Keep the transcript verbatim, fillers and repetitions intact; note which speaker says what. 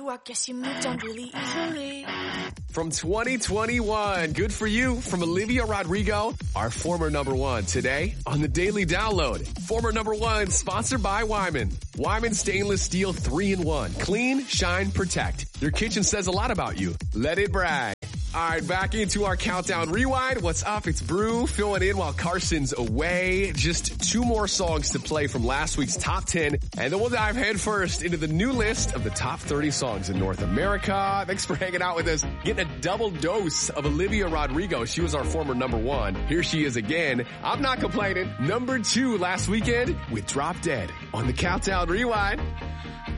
Speaker 1: you, I guess you moved on really easily.
Speaker 2: From twenty twenty-one, good for you, from Olivia Rodrigo, our former number one. Today on the Daily Download, former number one, sponsored by Wyman. Wyman Stainless Steel three in one. Clean, shine, protect. Your kitchen says a lot about you. Let it brag. All right, back into our Countdown Rewind. What's up? It's Brew filling in while Carson's away. Just two more songs to play from last week's top ten, and then we'll dive headfirst into the new list of the top thirty songs in North America. Thanks for hanging out with us, getting a double dose of Olivia Rodrigo. She was our former number one. Here she is again. I'm not complaining. Number two last weekend with Drop Dead on the Countdown Rewind.